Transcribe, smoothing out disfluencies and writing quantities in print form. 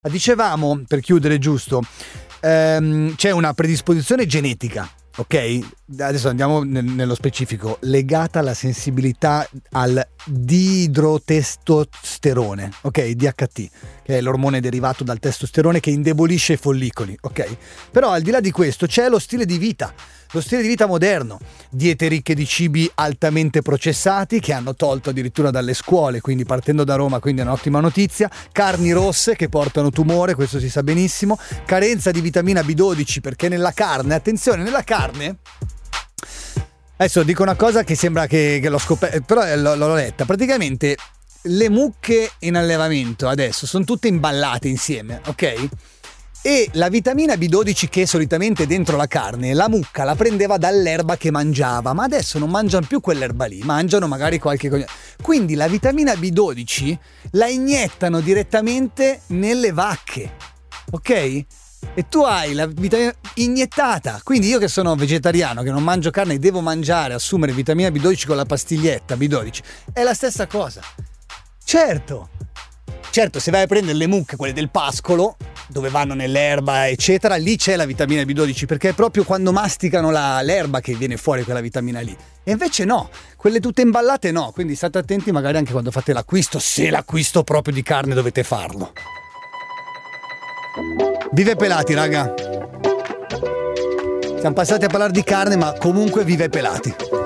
Dicevamo, per chiudere giusto, c'è una predisposizione genetica, ok? Adesso andiamo nello specifico, legata alla sensibilità al diidrotestosterone, ok? DHT, che è l'ormone derivato dal testosterone che indebolisce i follicoli, ok? Però al di là di questo c'è lo stile di vita moderno, diete ricche di cibi altamente processati che hanno tolto addirittura dalle scuole, quindi partendo da Roma, quindi è un'ottima notizia, carni rosse che portano tumore, questo si sa benissimo, carenza di vitamina B12 perché nella carne, attenzione, nella carne, adesso dico una cosa che sembra che l'ho scoperto, però l'ho letta, praticamente le mucche in allevamento adesso sono tutte imballate insieme, ok? E la vitamina B12 che è solitamente dentro la carne, la mucca la prendeva dall'erba che mangiava, ma adesso non mangiano più quell'erba lì, mangiano magari qualche... Quindi la vitamina B12 la iniettano direttamente nelle vacche, ok? E tu hai la vitamina iniettata, quindi io che sono vegetariano, che non mangio carne, devo mangiare, assumere vitamina B12 con la pastiglietta B12, è la stessa cosa. Certo, se vai a prendere le mucche, quelle del pascolo, dove vanno nell'erba, eccetera, lì c'è la vitamina B12, perché è proprio quando masticano l'erba che viene fuori quella vitamina lì. E invece no, quelle tutte imballate no, quindi state attenti magari anche quando fate l'acquisto, se l'acquisto proprio di carne dovete farlo. Vive pelati, raga. Siamo passati a parlare di carne, ma comunque vive pelati.